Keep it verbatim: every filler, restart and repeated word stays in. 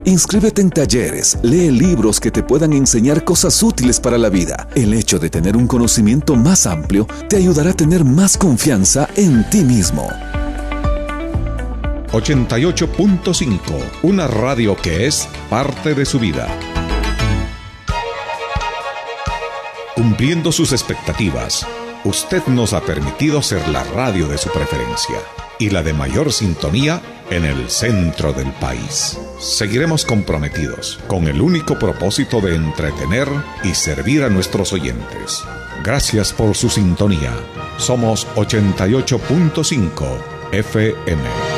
Inscríbete en talleres, lee libros que te puedan enseñar cosas útiles para la vida. El hecho de tener un conocimiento más amplio te ayudará a tener más confianza en ti mismo. ochenta y ocho punto cinco, una radio que es parte de su vida. Cumpliendo sus expectativas, usted nos ha permitido ser la radio de su preferencia y la de mayor sintonía en el centro del país. Seguiremos comprometidos con el único propósito de entretener y servir a nuestros oyentes. Gracias por su sintonía. Somos ochenta y ocho punto cinco F M.